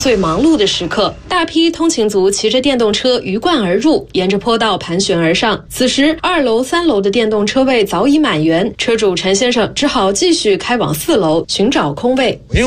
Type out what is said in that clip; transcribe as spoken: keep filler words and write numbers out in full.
最忙碌的时刻，大批通勤族骑着电动车鱼贯而入，沿着坡道盘旋而上。此时，二楼、三楼的电动车位早已满员，车主陈先生只好继续开往四楼寻找空位。